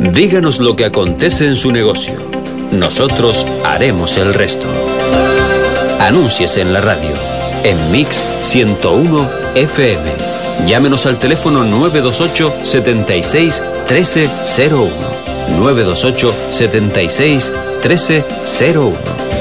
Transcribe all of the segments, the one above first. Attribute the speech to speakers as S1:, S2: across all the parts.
S1: Díganos lo que acontece en su negocio. Nosotros haremos el resto. Anúnciese en la radio, en Mix 101 FM. Llámenos al teléfono 928 76 1301. 928 76 1301.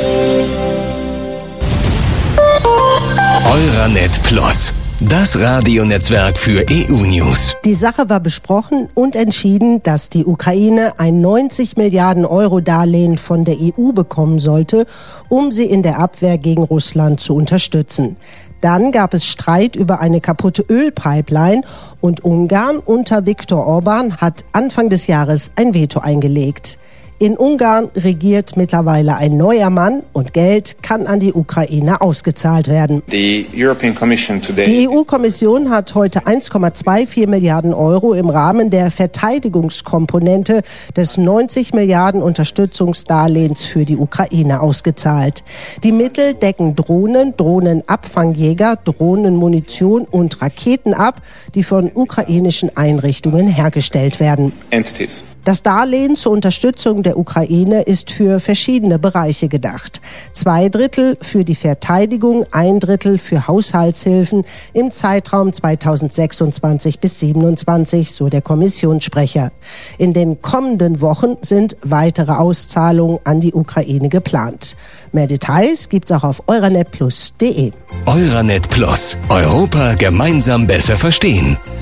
S2: Euranet Plus, das Radionetzwerk für EU-News.
S3: Die Sache war besprochen und entschieden, dass die Ukraine ein 90 Milliarden Euro Darlehen von der EU bekommen sollte, um sie in der Abwehr gegen Russland zu unterstützen. Dann gab es Streit über eine kaputte Ölpipeline und Ungarn unter Viktor Orban hat Anfang des Jahres ein Veto eingelegt. In Ungarn regiert mittlerweile ein neuer Mann und Geld kann an die Ukraine ausgezahlt werden. Die EU-Kommission hat heute 1,24 Milliarden Euro im Rahmen der Verteidigungskomponente des 90 Milliarden Unterstützungsdarlehens für die Ukraine ausgezahlt. Die Mittel decken Drohnen, Drohnenabfangjäger, Drohnenmunition und Raketen ab, die von ukrainischen Einrichtungen hergestellt werden. Das Darlehen zur Unterstützung der Ukraine ist für verschiedene Bereiche gedacht. 2/3 für die Verteidigung, 1/3 für Haushaltshilfen im Zeitraum 2026 bis 2027, so der Kommissionssprecher. In den kommenden Wochen sind weitere Auszahlungen an die Ukraine geplant. Mehr Details gibt's auch auf euranetplus.de.
S2: Euranet Plus. Europa gemeinsam besser verstehen.